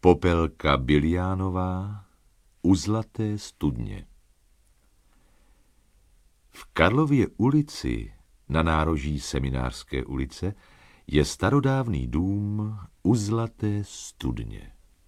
Popelka Biliánová u Zlaté studně. V Karlově ulici na nároží Seminářské ulice je starodávný dům u Zlaté studně.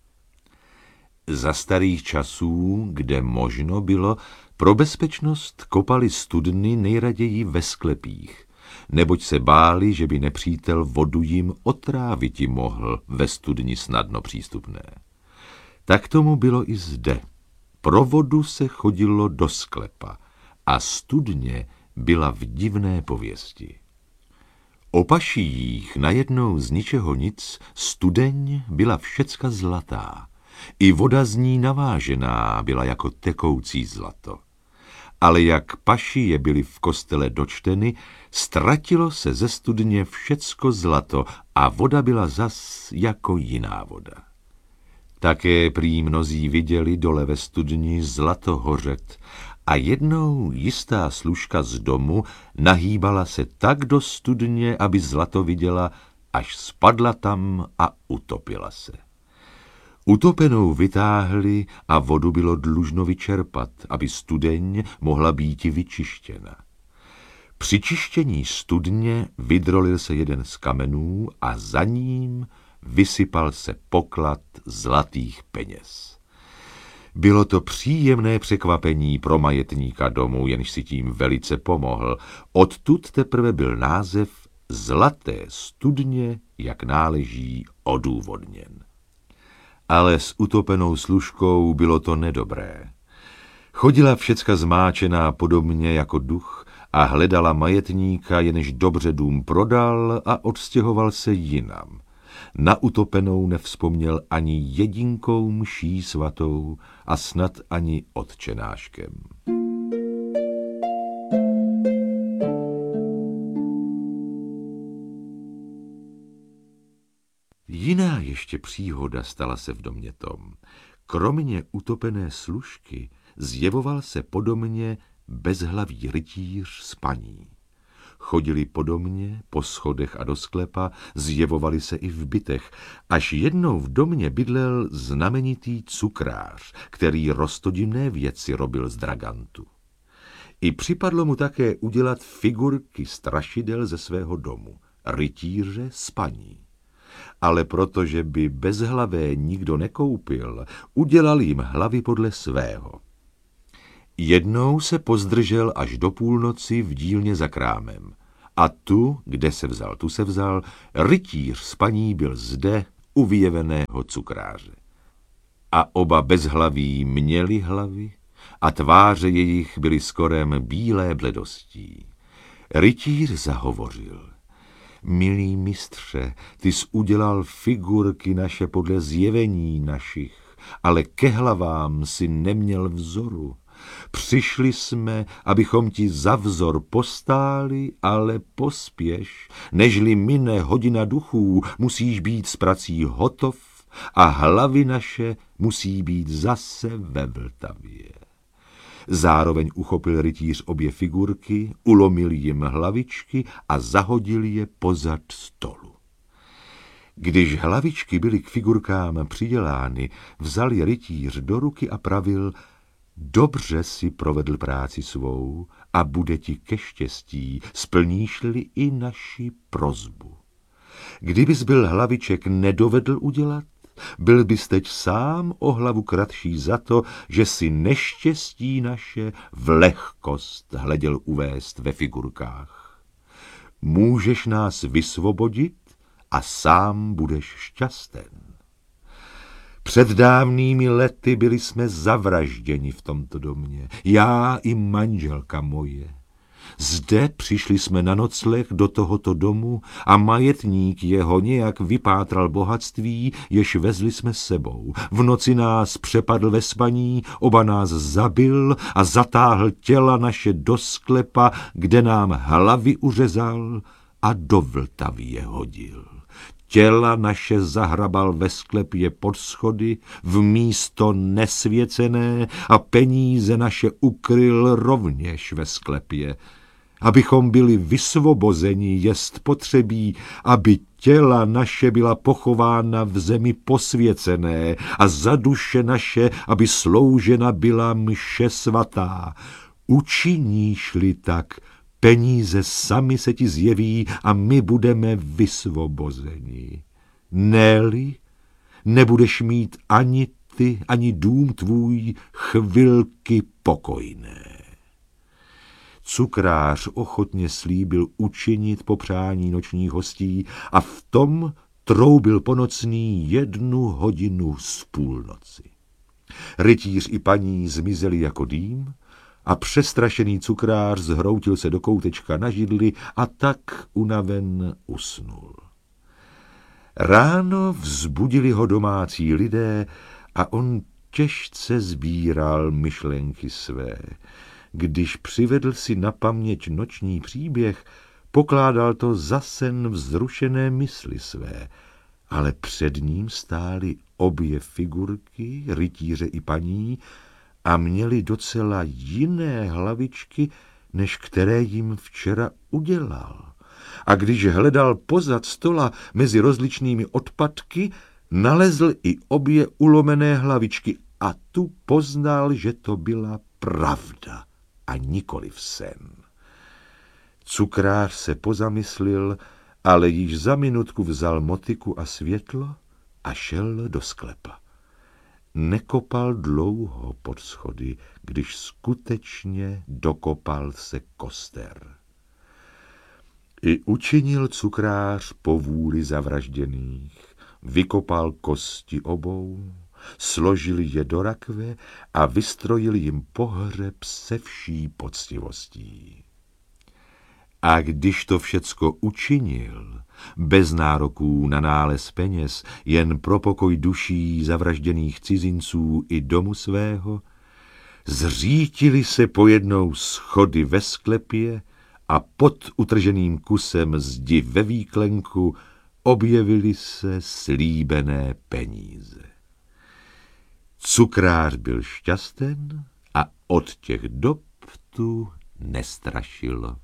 Za starých časů, kde možno bylo, pro bezpečnost kopali studny nejraději ve sklepích, neboť se báli, že by nepřítel vodu jim otráviti mohl ve studni snadno přístupné. Tak tomu bylo i zde. Pro vodu se chodilo do sklepa a studně byla v divné pověsti. O pašijích najednou z ničeho nic studeň byla všecka zlatá. I voda z ní navážená byla jako tekoucí zlato. Ale jak pašije byly v kostele dočteny, ztratilo se ze studně všecko zlato a voda byla zas jako jiná voda. Také prý mnozí viděli dole ve studni zlato hořet a jednou jistá služka z domu nahýbala se tak do studně, aby zlato viděla, až spadla tam a utopila se. Utopenou vytáhli a vodu bylo dlužno vyčerpat, aby studeň mohla býti vyčištěna. Při čištění studně vydrolil se jeden z kamenů a za ním vysypal se poklad zlatých peněz. Bylo to příjemné překvapení pro majetníka domu, jenž si tím velice pomohl. Odtud teprve byl název Zlaté studně, jak náleží, odůvodněn. Ale s utopenou služkou bylo to nedobré. Chodila všecka zmáčená podobně jako duch a hledala majetníka, jenž dobře dům prodal a odstěhoval se jinam. Na utopenou nevzpomněl ani jedinkou mší svatou a snad ani otčenáškem. Jiná ještě příhoda stala se v domě tom. Kromě utopené služky zjevoval se po domě bezhlavý rytíř s paní. Chodili po domě, po schodech a do sklepa, zjevovali se i v bytech, až jednou v domě bydlel znamenitý cukrář, který roztodivné věci robil z dragantu. I připadlo mu také udělat figurky strašidel ze svého domu, rytíře s paní. Ale protože by bezhlavé nikdo nekoupil, udělal jim hlavy podle svého. Jednou se pozdržel až do půlnoci v dílně za krámem. A tu, kde se vzal, tu se vzal, rytíř s paní byl zde u vyjeveného cukráře. A oba bezhlaví měli hlavy a tváře jejich byly skorem bílé bledostí. Rytíř zahovořil. Milý mistře, ty jsi udělal figurky naše podle zjevení našich, ale ke hlavám si neměl vzoru. Přišli jsme, abychom ti za vzor postáli, ale pospěš, nežli mine hodina duchů, musíš být s prací hotov a hlavy naše musí být zase ve Vltavě. Zároveň uchopil rytíř obě figurky, ulomil jim hlavičky a zahodil je pozad stolu. Když hlavičky byly k figurkám přidělány, vzal je rytíř do ruky a pravil: dobře si provedl práci svou a bude ti ke štěstí, splníš-li i naši prosbu. Kdybys byl hlaviček nedovedl udělat, byl bys teď sám o hlavu kratší za to, že si neštěstí naše v lehkost hleděl uvést ve figurkách. Můžeš nás vysvobodit a sám budeš šťasten. Před dávnými lety byli jsme zavražděni v tomto domě, já i manželka moje. Zde přišli jsme na nocleh do tohoto domu a majetník jeho nějak vypátral bohatství, jež vezli jsme s sebou. V noci nás přepadl ve spaní, oba nás zabil a zatáhl těla naše do sklepa, kde nám hlavy uřezal a do Vltavy je hodil. Těla naše zahrabal ve sklepě pod schody, v místo nesvěcené a peníze naše ukryl rovněž ve sklepě. Abychom byli vysvobozeni, jest potřebí, aby těla naše byla pochována v zemi posvěcené a za duše naše, aby sloužena byla mše svatá. Učiníš-li tak, peníze sami se ti zjeví a my budeme vysvobozeni. Ne-li, nebudeš mít ani ty, ani dům tvůj chvilky pokojné. Cukrář ochotně slíbil učinit popřání nočních hostí a v tom troubil ponocný 1:00 z půlnoci. Rytíř i paní zmizeli jako dým a přestrašený cukrář zhroutil se do koutečka na židli a tak unaven usnul. Ráno vzbudili ho domácí lidé a on těžce sbíral myšlenky své. Když přivedl si na paměť noční příběh, pokládal to za sen vzrušené mysli své, ale před ním stály obě figurky, rytíře i paní, a měli docela jiné hlavičky, než které jim včera udělal. A když hledal pozad stola mezi rozličnými odpadky, nalezl i obě ulomené hlavičky a tu poznal, že to byla pravda a nikoliv sen. Cukrář se pozamyslil, ale již za minutku vzal motyku a světlo a šel do sklepa. Nekopal dlouho pod schody, když skutečně dokopal se koster. I učinil cukrář po vůli zavražděných, vykopal kosti obou, složil je do rakve a vystrojil jim pohřeb se vší poctivostí. A když to všecko učinil, bez nároků na nález peněz, jen pro pokoj duší zavražděných cizinců i domu svého, zřítili se pojednou schody ve sklepě a pod utrženým kusem zdi ve výklenku objevily se slíbené peníze. Cukrář byl šťasten a od těch dob tu nestrašilo.